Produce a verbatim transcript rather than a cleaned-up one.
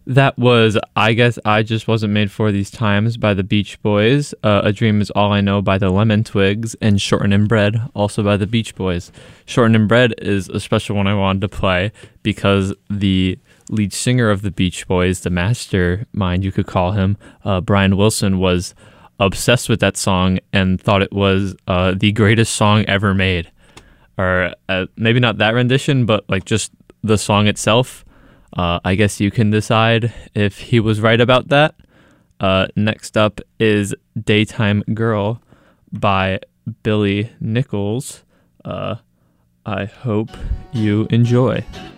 That was I Guess I Just Wasn't Made for These Times by the Beach Boys, uh, A Dream Is All I Know by the Lemon Twigs, and Shorten and Bread, also by the Beach Boys. Shorten and Bread is a special one I wanted to play because the lead singer of the Beach Boys, the mastermind you could call him, uh, Brian Wilson, was obsessed with that song and thought it was uh, the greatest song ever made. Or uh, maybe not that rendition, but like just the song itself. Uh, I guess you can decide if he was right about that. Uh, next up is Daytime Girl by Billy Nichols. Uh, I hope you enjoy.